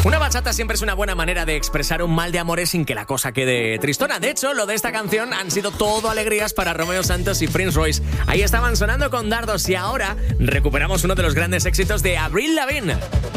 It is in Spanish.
Una bachata siempre es una buena manera de expresar un mal de amores sin que la cosa quede tristona. De hecho, lo de esta canción han sido todo alegrías para Romeo Santos y Prince Royce. Ahí estaban sonando con dardos y ahora recuperamos uno de los grandes éxitos de Avril Lavigne.